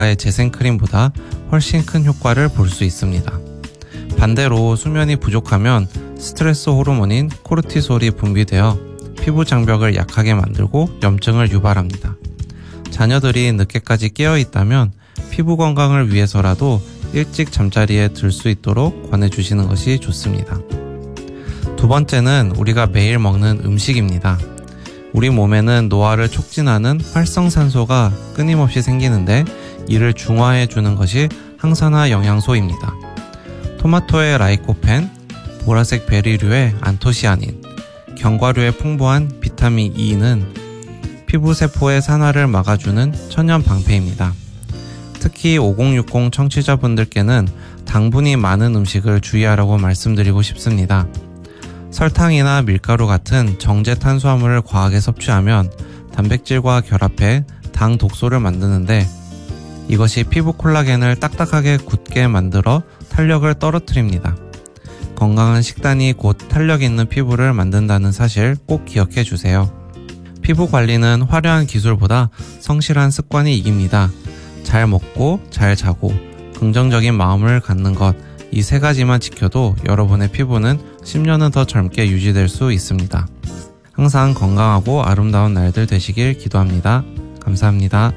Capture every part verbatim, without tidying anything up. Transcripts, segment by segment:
의 재생크림보다 훨씬 큰 효과를 볼 수 있습니다. 반대로 수면이 부족하면 스트레스 호르몬인 코르티솔이 분비되어 피부 장벽을 약하게 만들고 염증을 유발합니다. 자녀들이 늦게까지 깨어있다면 피부 건강을 위해서라도 일찍 잠자리에 들 수 있도록 권해주시는 것이 좋습니다. 두 번째는 우리가 매일 먹는 음식입니다. 우리 몸에는 노화를 촉진하는 활성산소가 끊임없이 생기는데 이를 중화해주는 것이 항산화 영양소입니다. 토마토의 라이코펜, 보라색 베리류의 안토시아닌, 견과류에 풍부한 비타민 E는 피부세포의 산화를 막아주는 천연 방패입니다. 특히 오공육공 청취자분들께는 당분이 많은 음식을 주의하라고 말씀드리고 싶습니다. 설탕이나 밀가루 같은 정제 탄수화물을 과하게 섭취하면 단백질과 결합해 당 독소를 만드는데 이것이 피부 콜라겐을 딱딱하게 굳게 만들어 탄력을 떨어뜨립니다. 건강한 식단이 곧 탄력 있는 피부를 만든다는 사실 꼭 기억해 주세요. 피부 관리는 화려한 기술보다 성실한 습관이 이깁니다. 잘 먹고 잘 자고 긍정적인 마음을 갖는 것, 이 세 가지만 지켜도 여러분의 피부는 십 년은 더 젊게 유지될 수 있습니다. 항상 건강하고 아름다운 날들 되시길 기도합니다. 감사합니다.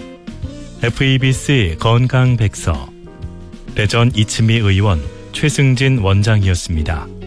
에프이비씨 건강백서 대전 이츠미 의원 최승진 원장이었습니다.